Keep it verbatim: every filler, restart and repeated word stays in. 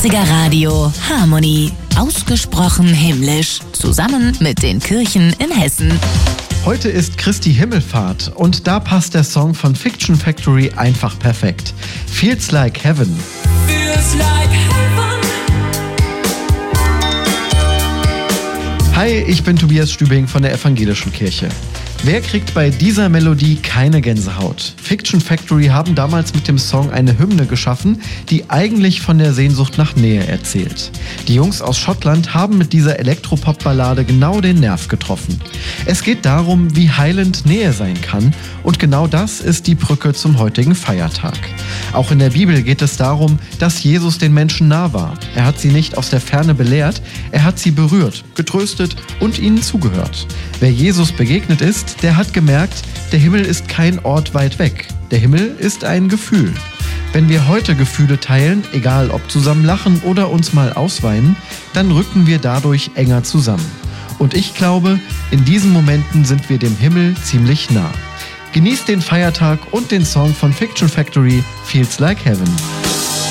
achtziger Radio Harmony. Ausgesprochen himmlisch. Zusammen mit den Kirchen in Hessen. Heute ist Christi Himmelfahrt und da passt der Song von Fiction Factory einfach perfekt. Feels Like Heaven. Feels like heaven. Hi, ich bin Tobias Stübing von der Evangelischen Kirche. Wer kriegt bei dieser Melodie keine Gänsehaut? Fiction Factory haben damals mit dem Song eine Hymne geschaffen, die eigentlich von der Sehnsucht nach Nähe erzählt. Die Jungs aus Schottland haben mit dieser Elektropop-Ballade genau den Nerv getroffen. Es geht darum, wie heilend Nähe sein kann, und genau das ist die Brücke zum heutigen Feiertag. Auch in der Bibel geht es darum, dass Jesus den Menschen nah war. Er hat sie nicht aus der Ferne belehrt, er hat sie berührt, getröstet und ihnen zugehört. Wer Jesus begegnet ist, der hat gemerkt, der Himmel ist kein Ort weit weg. Der Himmel ist ein Gefühl. Wenn wir heute Gefühle teilen, egal ob zusammen lachen oder uns mal ausweinen, dann rücken wir dadurch enger zusammen. Und ich glaube, in diesen Momenten sind wir dem Himmel ziemlich nah. Genießt den Feiertag und den Song von Fiction Factory, Feels Like Heaven.